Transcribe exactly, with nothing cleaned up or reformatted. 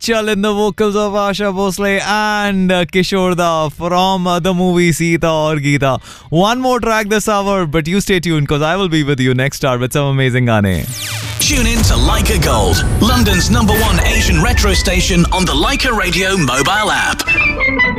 Achal in the vocals of Asha Bhosle and uh, Kishore Da from uh, the movie Sita aur Geeta. One more track this hour, but you stay tuned because I will be with you next hour with some amazing gaane. Tune in to Leica Gold, London's number one Asian retro station on the Leica Radio mobile app.